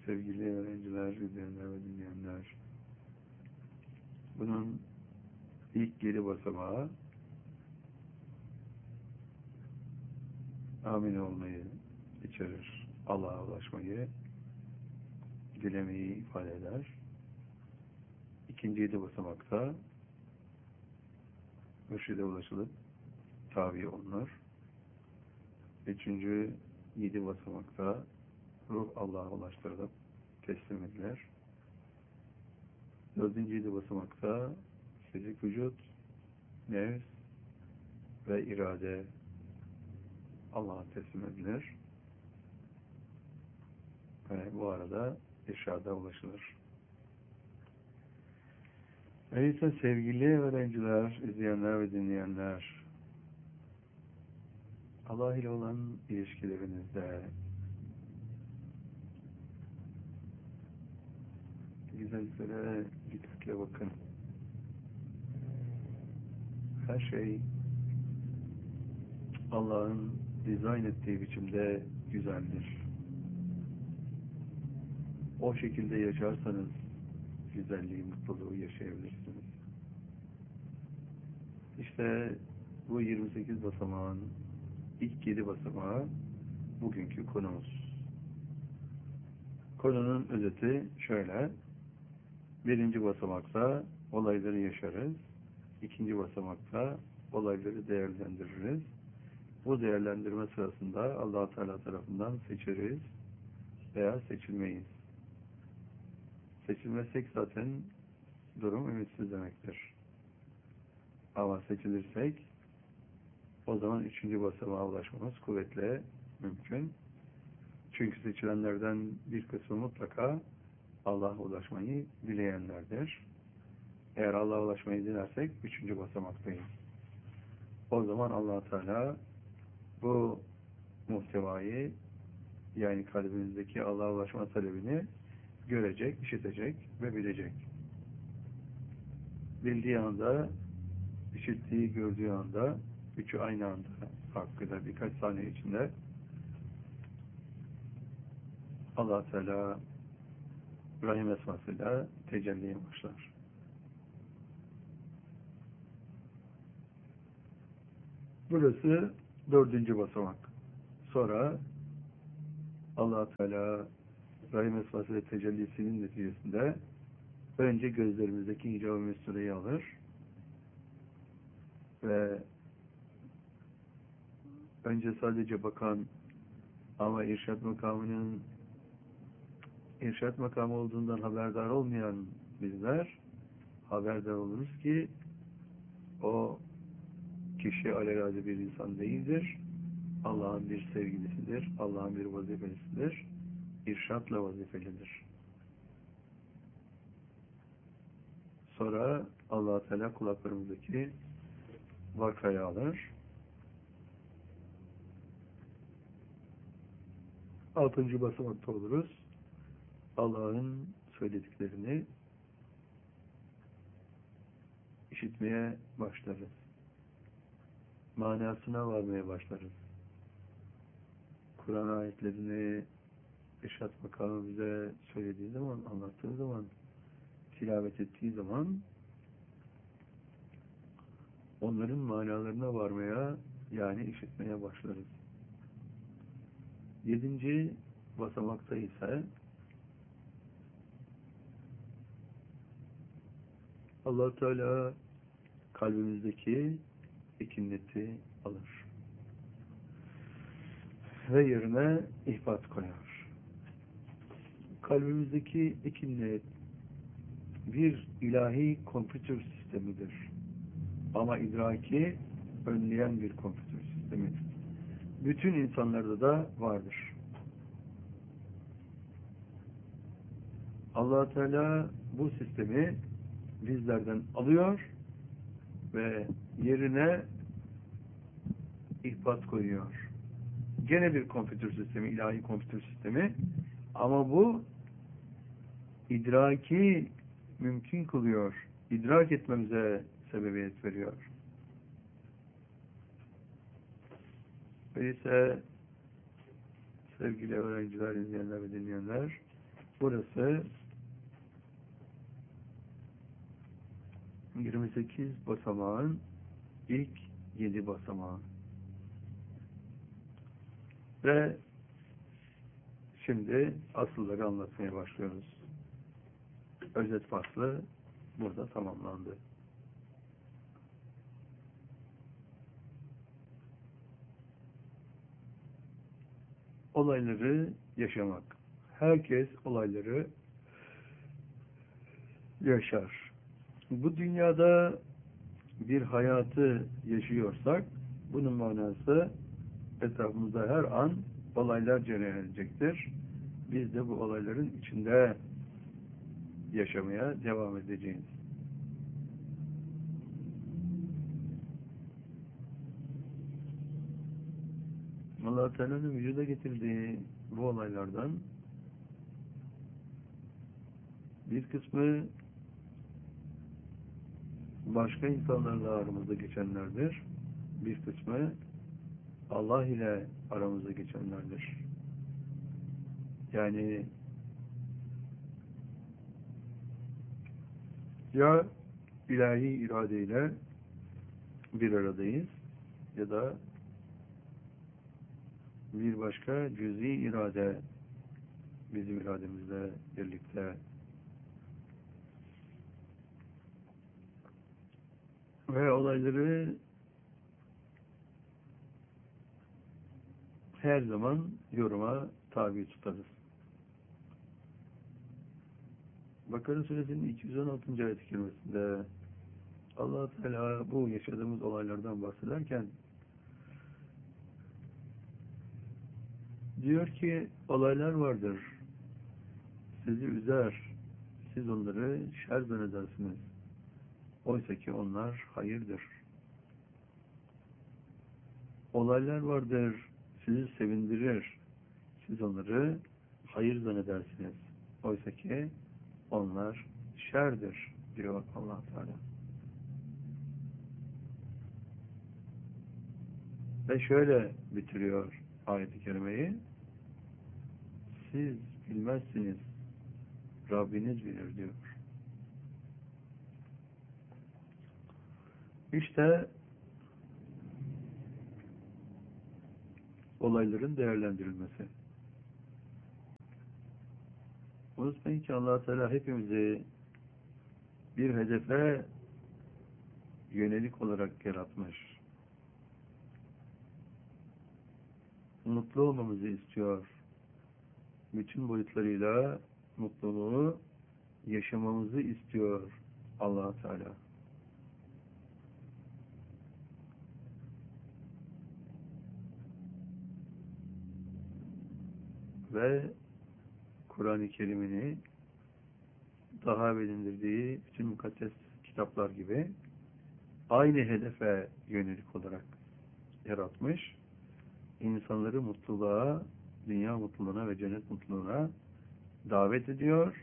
Sevgili öğrenciler, izleyenler ve dinleyenler, bunun ilk 7 basamağı amin olmayı içerir. Allah'a ulaşmayı, dilemeyi ifade eder. İkinci 7 basamakta mürşide ulaşılıp tabi olunur. Üçüncü 7 basamakta ruh Allah'a ulaştırılıp teslim edilir. Dördüncü 7 basamakta fizik vücut, nefs ve irade Allah'a teslim edilir. Ve bu arada irşada ulaşılır. Öyleyse sevgili öğrenciler, izleyenler ve dinleyenler, Allah ile olan ilişkilerinizde güzelliklere dikkatle bakın. Her şey Allah'ın dizayn ettiği biçimde güzeldir. O şekilde yaşarsanız güzelliği, mutluluğu yaşayabilirsiniz. İşte bu 28 basamağın ilk 7 basamağı bugünkü konumuz. Konunun özeti şöyle: birinci basamakta olayları yaşarız. İkinci basamakta olayları değerlendiririz. Bu değerlendirme sırasında Allah-u Teala tarafından seçeriz veya seçilmeyiz. Seçilmezsek zaten durum ümitsiz demektir. Ama seçilirsek o zaman üçüncü basamağa ulaşmamız kuvvetle mümkün. Çünkü seçilenlerden bir kısmı mutlaka Allah'a ulaşmayı dileyenlerdir. Eğer Allah'a ulaşmayı dilersek üçüncü basamaktayız. O zaman Allah-u Teala bu muhtevayı, yani kalbimizdeki Allah'a ulaşma talebini görecek, işitecek ve bilecek. Bildiği anda, işittiği, gördüğü anda, üçü aynı anda hakkında birkaç saniye içinde Allah-u Teala Rahim esmasıyla tecelliye başlar. Burası dördüncü basamak. Sonra Allah-u Teala Rahim esmasıyla tecellisinin neticesinde önce gözlerimizdeki hicab-ı mesureyi alır ve önce sadece bakan ama irşad makamı olduğundan haberdar olmayan bizler haberdar oluruz ki o kişi alelade bir insan değildir. Allah'ın bir sevgilisidir. Allah'ın bir vazifelisidir. İrşadla vazifelidir. Sonra Allah-u Teala kulaklarımızdaki vakayı alır. 6. basamakta oluruz. Allah'ın söylediklerini işitmeye başlarız. Manasına varmaya başlarız. Kur'an ayetlerini irşad makamı bize söylediği zaman, anlattığı zaman, tilavet ettiği zaman onların manalarına varmaya, yani işitmeye başlarız. 7. basamakta ise Allah-u Teala kalbimizdeki ikinneti alır ve yerine ihbat koyar. Kalbimizdeki ikinnet bir ilahi kompütür sistemidir. Ama idraki önleyen bir kompütür sistemidir. Bütün insanlarda da vardır. Allah-u Teala bu sistemi bizlerden alıyor ve yerine ihbat koyuyor. Gene bir kompütür sistemi, ilahi kompütür sistemi, ama bu idraki mümkün kılıyor. İdrak etmemize sebebiyet veriyor. Öyleyse sevgili öğrenciler, izleyenler ve dinleyenler, Burası 28 basamağın ilk 7 basamağı. Ve şimdi asılları anlatmaya başlıyoruz. Özet faslı burada tamamlandı. Olayları yaşamak. Herkes olayları yaşar. Bu dünyada bir hayatı yaşıyorsak bunun manası etrafımızda her an olaylar cereyan edecektir. Biz de bu olayların içinde yaşamaya devam edeceğiz. Allah Teala'nın vücuda getirdiği bu olaylardan bir kısmı başka insanlarla aramızda geçenlerdir. Bir kısmı Allah ile aramızda geçenlerdir. Yani ya ilahi iradeyle bir aradayız ya da bir başka cüz'i irade bizim irademizle birlikte ve olayları her zaman yoruma tabi tutarız. Bakara Suresinin 216. ayet-i kerimesinde Allah Teala bu yaşadığımız olaylardan bahsederken diyor ki olaylar vardır. Sizi üzer. Siz onları şer zannedersiniz. Oysa ki onlar hayırdır. Olaylar vardır. Sizi sevindirir. Siz onları hayır zannedersiniz. Oysa ki onlar şerdir diyor Allah Teala. Ve şöyle bitiriyor ayet-i kerimeyi. Siz bilmezsiniz. Rabbiniz bilir diyor. İşte olayların değerlendirilmesi. Unutmayın ki Allah Teala hepimizi bir hedefe yönelik olarak yaratmış. Mutlu olmamızı istiyor. Bütün boyutlarıyla mutluluğu yaşamamızı istiyor Allah Teala. Ve Kur'an-ı Kerim'ini daha evvel indirdiği bütün mukaddes kitaplar gibi aynı hedefe yönelik olarak yaratmış. İnsanları mutluluğa, dünya mutluluğuna ve cennet mutluluğuna davet ediyor.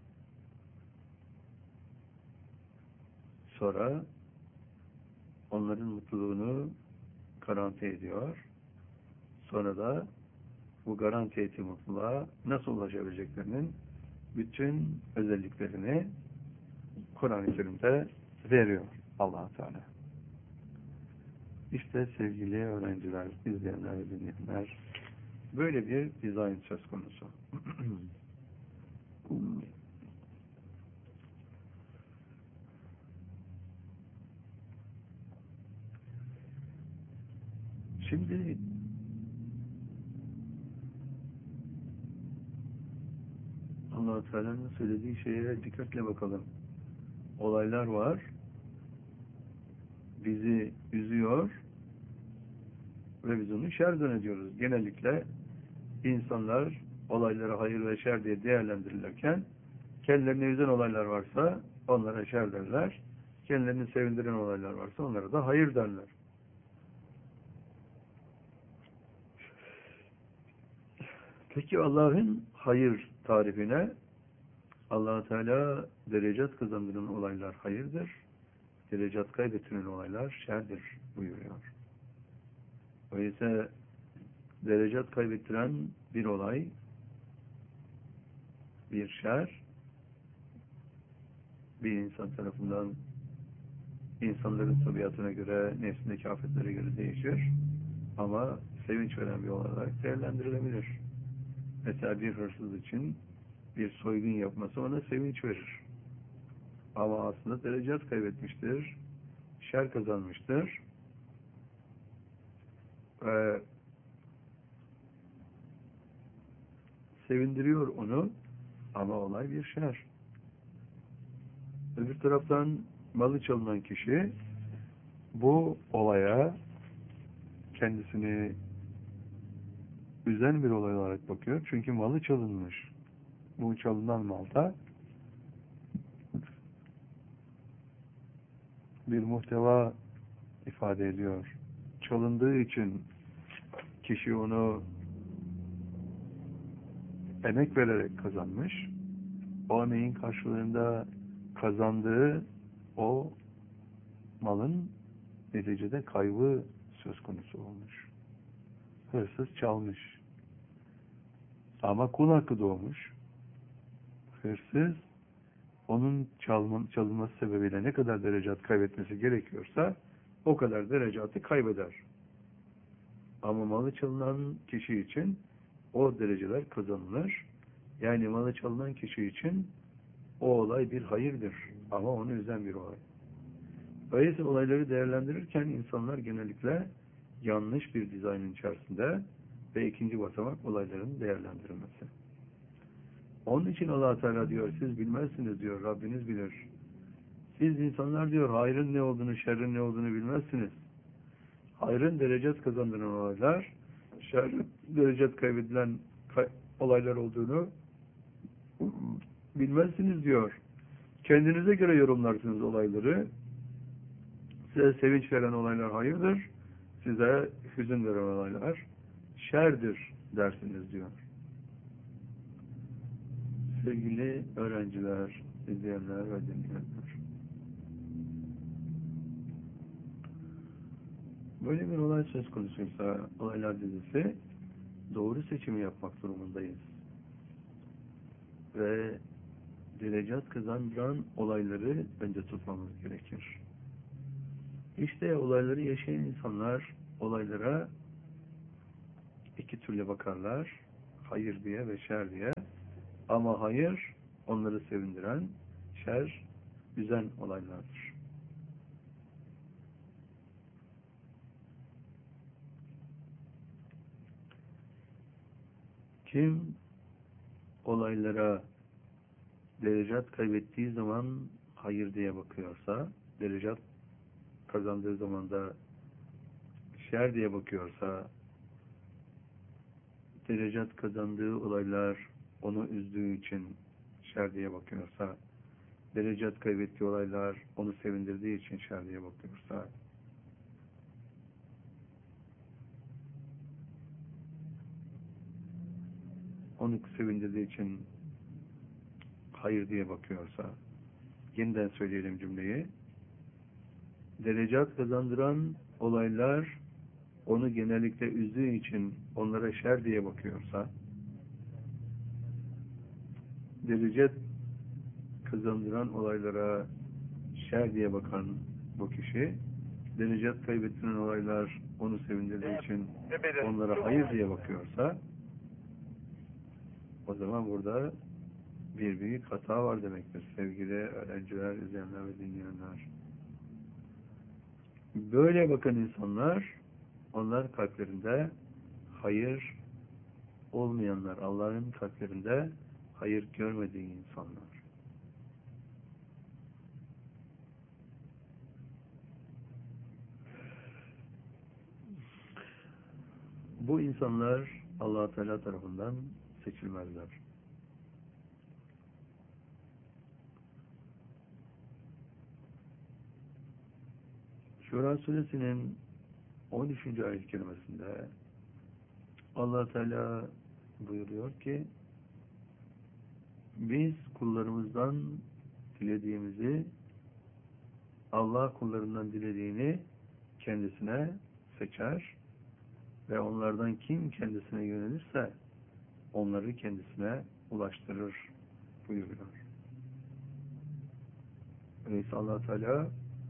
Sonra onların mutluluğunu garanti ediyor. Sonra da bu garanti ettiği mutluluğa nasıl ulaşabileceklerinin bütün özelliklerini Kur'an-ı Kerim'de veriyor Allah Teala. İşte sevgili öğrenciler, izleyenler ve dinleyenler, böyle bir dizayn söz konusu. Şimdi Allah Teala'nın söylediği şeye dikkatle bakalım. Olaylar var, bizi üzüyor ve biz onu şer zannediyoruz. Genellikle insanlar olayları hayır ve şer diye değerlendirirlerken kendilerini üzen olaylar varsa onlara şer derler. Kendilerini sevindiren olaylar varsa onlara da hayır derler. Peki Allah'ın hayır tarifine Allah Teala derecat kazandıran olaylar hayırdır, derecat kaybettiren olaylar şerdir buyuruyor. Öyleyse derecat kaybettiren bir olay bir şer bir insan tarafından insanların tabiatına göre, nefsindeki afetlere göre değişir. Ama sevinç veren bir olay olarak değerlendirilebilir. Mesela bir hırsız için bir soygun yapması ona sevinç verir. Ama aslında derecat kaybetmiştir. Şer kazanmıştır. Ve sevindiriyor onu. Ama olay bir şer. Öbür taraftan malı çalınan kişi bu olaya kendisini üzen bir olay olarak bakıyor. Çünkü malı çalınmış. Bu çalınan malda bir muhteva ifade ediyor. Çalındığı için kişi onu emek vererek kazanmış. O emeğin karşılığında kazandığı o malın neticede kaybı söz konusu olmuş. Hırsız çalmış. Ama kul hakkı doğmuş. Hırsız onun çalınması sebebiyle ne kadar derecat kaybetmesi gerekiyorsa o kadar derecatı kaybeder. Ama malı çalınan kişi için o dereceler kazanılır. Yani malı çalınan kişi için o olay bir hayırdır. Ama onu üzen bir olay. Böylesi olayları değerlendirirken insanlar genellikle yanlış bir dizaynın içerisinde ve ikinci basamak olayların değerlendirilmesi. Onun için Allah Teala diyor, siz bilmezsiniz diyor, Rabbiniz bilir. Siz insanlar diyor, hayrın ne olduğunu, şerrin ne olduğunu bilmezsiniz. Hayrın derecet kazandıran olaylar, şerrin derecet kaybedilen olaylar olduğunu bilmezsiniz diyor. Kendinize göre yorumlarsınız olayları. Size sevinç veren olaylar hayırdır, size hüzün veren olaylar şerdir dersiniz diyor. Sevgili öğrenciler, izleyenler ve dinleyenler. Böyle bir olay söz konusuysa, olaylar dizisi, doğru seçimi yapmak durumundayız. Ve derecat kazandıran olayları önce tutmamız gerekir. İşte olayları yaşayan insanlar olaylara iki türlü bakarlar. Hayır diye ve şer diye. Ama hayır onları sevindiren, şer üzen olaylardır. Kim olaylara derecat kaybettiği zaman hayır diye bakıyorsa, derecat kazandığı zaman da şer diye bakıyorsa, derecat kazandığı olaylar onu üzdüğü için şer diye bakıyorsa, derecat kaybettiği olaylar onu sevindirdiği için şer diye bakıyorsa, onu sevindirdiği için hayır diye bakıyorsa, yeniden söyleyelim cümleyi, derecat kazandıran olaylar onu genellikle üzdüğü için onlara şer diye bakıyorsa, derecat kazandıran olaylara şer diye bakan bu kişi, derecat kaybettiren olaylar onu sevindirdiği için onlara hayır diye bakıyorsa, o zaman burada bir büyük hata var demektir sevgili öğrenciler, izleyenler ve dinleyenler. Böyle bakan insanlar, onlar kalplerinde hayır olmayanlar, Allah'ın kalplerinde hayır görmediği insanlar. Bu insanlar Allah Teala tarafından seçilmezler. Şura suresinin 13. ayet-i kerimesinde Allah Teala buyuruyor ki, biz kullarımızdan dilediğimizi, Allah kullarından dilediğini kendisine seçer ve onlardan kim kendisine yönelirse onları kendisine ulaştırır buyuruyor. Öyleyse Allah Teala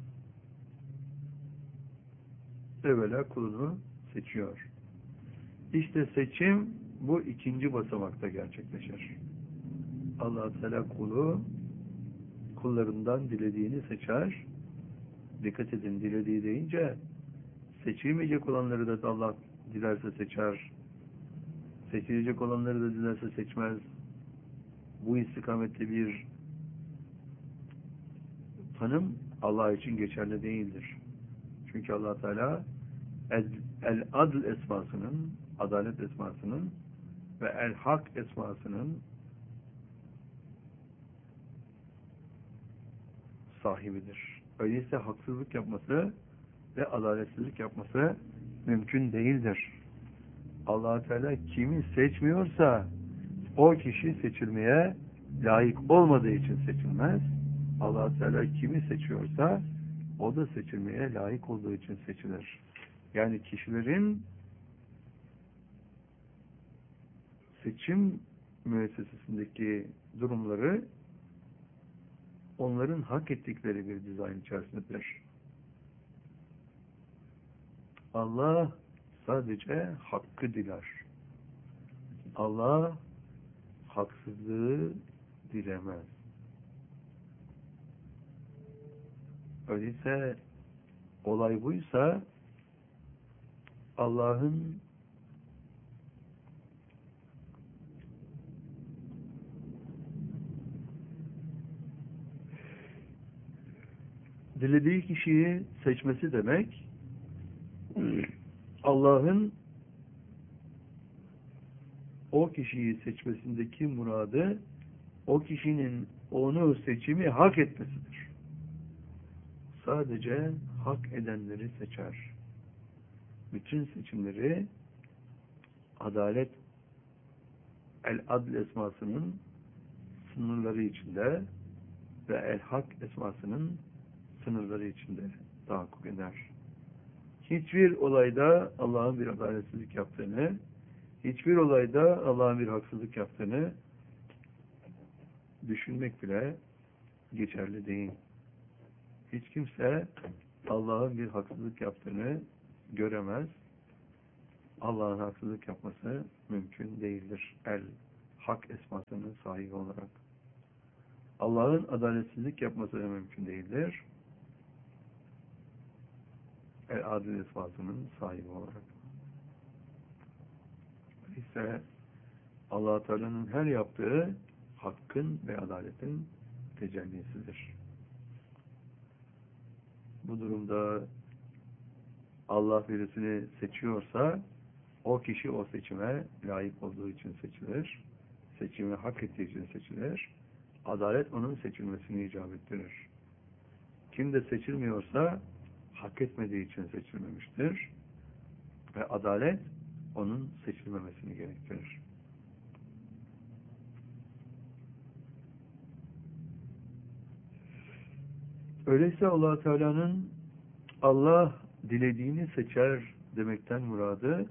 evvela kulunu seçiyor. İşte seçim bu ikinci basamakta gerçekleşir. Allah Teala kullarından dilediğini seçer. Dikkat edin, dilediği deyince seçilmeyecek olanları da Allah dilerse seçer. Seçilecek olanları da dilerse seçmez. Bu istikamette bir tanım Allah için geçerli değildir. Çünkü Allah Teala el-adl esmasının, adalet esmasının ve el-hak esmasının sahibidir. Öyleyse haksızlık yapması ve adaletsizlik yapması mümkün değildir. Allah Teala kimi seçmiyorsa o kişi seçilmeye layık olmadığı için seçilmez. Allah Teala kimi seçiyorsa o da seçilmeye layık olduğu için seçilir. Yani kişilerin seçim müessesesindeki durumları onların hak ettikleri bir dizayn içerisindedir. Allah sadece hakkı diler. Allah haksızlığı dilemez. Öyleyse olay buysa Allah'ın dilediği kişiyi seçmesi demek Allah'ın o kişiyi seçmesindeki muradı o kişinin onu seçimi hak etmesidir. Sadece hak edenleri seçer. Bütün seçimleri adalet el-adl esmasının sınırları içinde ve el-hak esmasının sınırları içinde tahakkuk eder. Hiçbir olayda Allah'ın bir adaletsizlik yaptığını, hiçbir olayda Allah'ın bir haksızlık yaptığını düşünmek bile geçerli değil. Hiç kimse Allah'ın bir haksızlık yaptığını göremez. Allah'ın haksızlık yapması mümkün değildir. El-hak esmasının sahibi olarak. Allah'ın adaletsizlik yapması da mümkün değildir. El-adil esmasının sahibi olarak. İşte Allah Teala'nın her yaptığı hakkın ve adaletin tecellisidir. Bu durumda Allah birisini seçiyorsa o kişi o seçime layık olduğu için seçilir. Seçimi hak ettiği için seçilir. Adalet onun seçilmesini icap ettirir. Kim de seçilmiyorsa hak etmediği için seçilmemiştir. Ve adalet onun seçilmemesini gerektirir. Öyleyse Allah Teala'nın Allah dilediğini seçer demekten muradı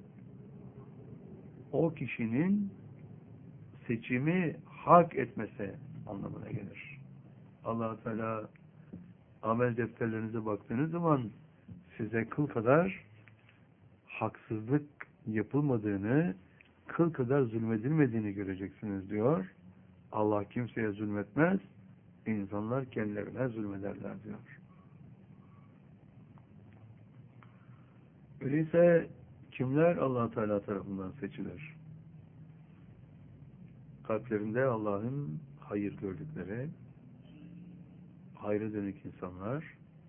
o kişinin seçimi hak etmesi anlamına gelir. Allah Teala amel defterlerinize baktığınız zaman size kıl kadar haksızlık yapılmadığını, kıl kadar zulmedilmediğini göreceksiniz diyor. Allah kimseye zulmetmez, insanlar kendilerine zulmederler diyor. Öyleyse kimler Allah Teala tarafından seçilir? Kalplerinde Allah'ın hayır gördükleri, hayra dönük insanlar,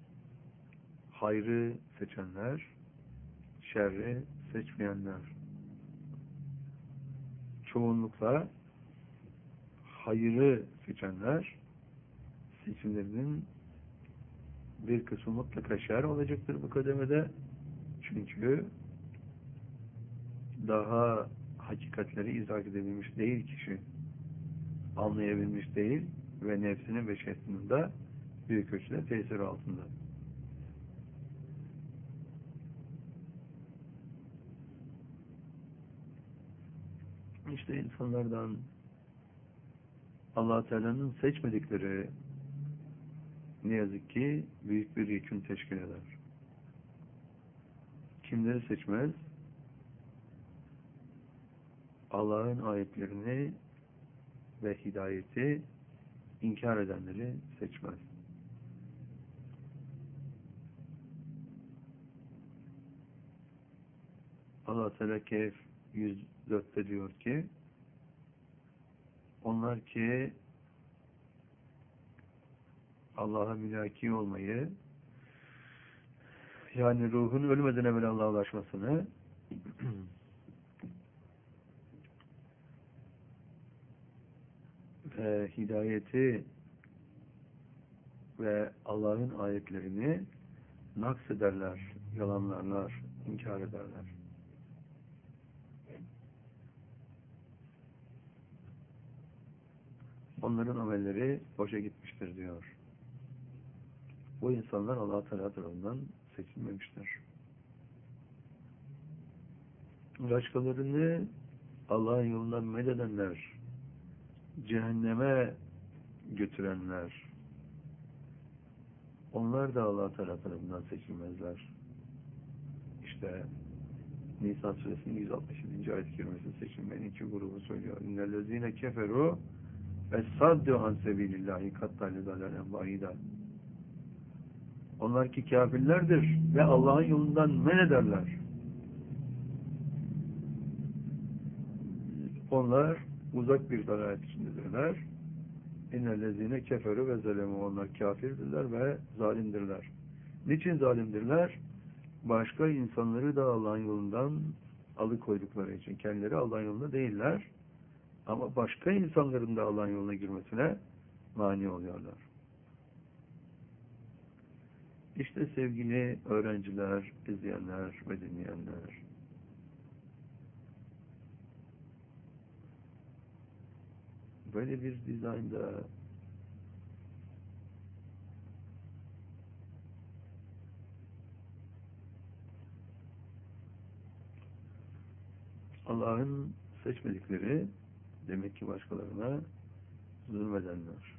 hayrı seçenler, şerri seçmeyenler. Çoğunlukla hayırı seçenler, seçimlerinin bir kısmı mutlaka şer olacaktır bu kademede. Çünkü daha hakikatleri izah edebilmiş değil kişi. Anlayabilmiş değil ve nefsinin ve şeytanın da büyük ölçüde tesiri altında. İşte insanlardan Allah Teala'nın seçmedikleri ne yazık ki büyük bir yükün teşkil eder. Kimleri seçmez? Allah'ın ayetlerini ve hidayeti inkar edenleri seçmez. Allah Teala Kehf 104'te diyor ki onlar ki Allah'a mülaki olmayı, yani ruhun ölmeden evvel Allah'a ulaşmasını ve hidayeti ve Allah'ın ayetlerini naks ederler, yalanlarlar, inkar ederler. Onların amelleri boşa gitmiştir diyor. Bu insanlar Allah Teala tarafından seçilmemiştir. Başkalarını Allah'ın yolundan methedenler, cehenneme götürenler, onlar da Allah Teala tarafından seçilmezler. İşte Nisa suresinin 167. ayet-i kerimesi seçilmenin iki grubu söylüyor. İnnellezine keferu ve saddu an sebilillahi kattalli dalalen bahida. Onlar ki kafirlerdir ve Allah'ın yolundan men ederler. Onlar uzak bir dalalet içindedirler. İnnellezine keferu ve zelemu. Onlar kafirdirler ve zalimdirler. Niçin zalimdirler? Başka insanları da Allah'ın yolundan alıkoydukları için. Kendileri Allah'ın yolunda değiller. Ama başka insanların da Allah'ın yoluna girmesine mani oluyorlar. İşte sevgili öğrenciler, izleyenler ve dinleyenler, böyle bir dizaynda Allah'ın seçmedikleri demek ki başkalarına zulmedenler.